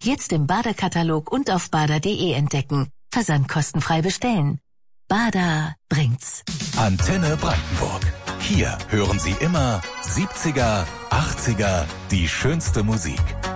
Jetzt im Bader-Katalog und auf bader.de entdecken. Versand kostenfrei bestellen. Bader bringt's. Antenne Brandenburg. Hier hören Sie immer 70er, 80er, die schönste Musik.